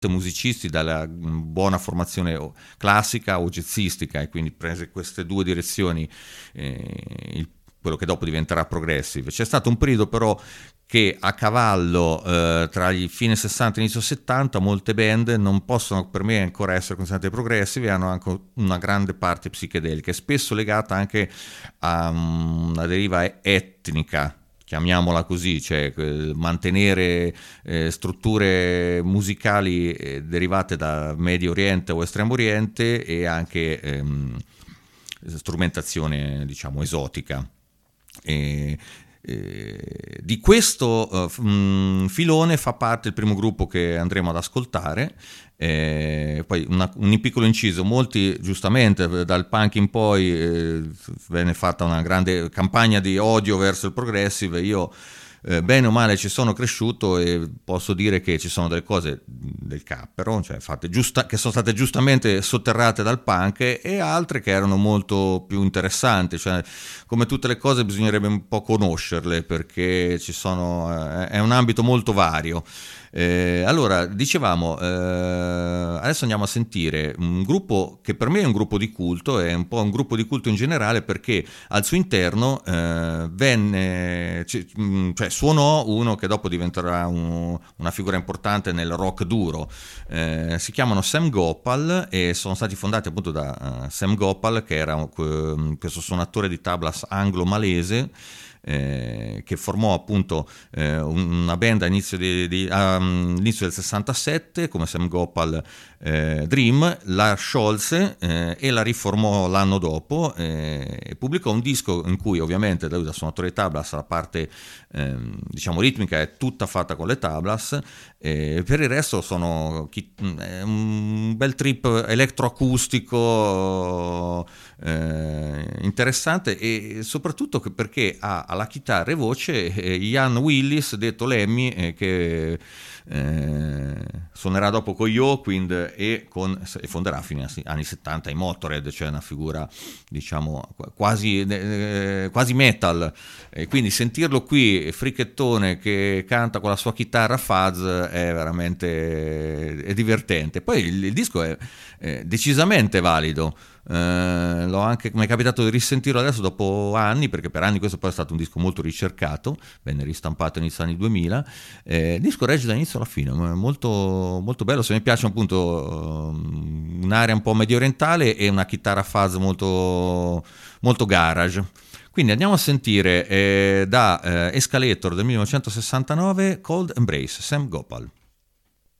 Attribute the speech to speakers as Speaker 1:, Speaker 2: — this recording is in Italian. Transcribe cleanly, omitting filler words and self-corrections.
Speaker 1: musicisti dalla buona formazione classica o jazzistica, e quindi prese queste due direzioni, quello che dopo diventerà progressive. C'è stato un periodo però che a cavallo tra i fine 60 e inizio 70 molte band non possono per me ancora essere considerate progressive, hanno anche una grande parte psichedelica, spesso legata anche a una deriva etnica, chiamiamola così, cioè mantenere strutture musicali derivate da Medio Oriente o Estremo Oriente, e anche strumentazione diciamo esotica. Di questo filone fa parte il primo gruppo che andremo ad ascoltare. Poi un piccolo inciso: molti, giustamente, dal punk in poi venne fatta una grande campagna di odio verso il progressive. Io bene o male ci sono cresciuto e posso dire che ci sono delle cose del cappero, cioè che sono state giustamente sotterrate dal punk, e altre che erano molto più interessanti. Cioè, come tutte le cose bisognerebbe un po' conoscerle, perché è un ambito molto vario. Allora, dicevamo, adesso andiamo a sentire un gruppo che per me è un gruppo di culto, è un po' un gruppo di culto in generale, perché al suo interno suonò uno che dopo diventerà una figura importante nel rock duro. Si chiamano Sam Gopal e sono stati fondati appunto da Sam Gopal, che era questo suonatore di tablas anglo-malese, che formò appunto una band all'inizio del 67 come Sam Gopal Dream, la sciolse e la riformò l'anno dopo, e pubblicò un disco in cui ovviamente lui, da suonatore di tablas, la parte diciamo ritmica è tutta fatta con le tablas, per il resto sono un bel trip elettroacustico interessante, e soprattutto perché ha alla chitarra e voce Ian Willis, detto Lemmy, che suonerà dopo con Joquind e fonderà a fine anni 70 i Motorhead, cioè una figura diciamo quasi metal, e quindi sentirlo qui fricchettone che canta con la sua chitarra fuzz è veramente divertente. Poi il disco è decisamente valido. Mi è capitato di risentirlo adesso dopo anni, perché per anni questo poi è stato un disco molto ricercato, venne ristampato inizio anni 2000. Il disco regge dall'inizio alla fine, molto, molto bello. Se mi piace appunto un'area un po' medio orientale e una chitarra fuzz molto, molto garage. Quindi andiamo a sentire da Escalator del 1969 Cold Embrace, Sam Gopal.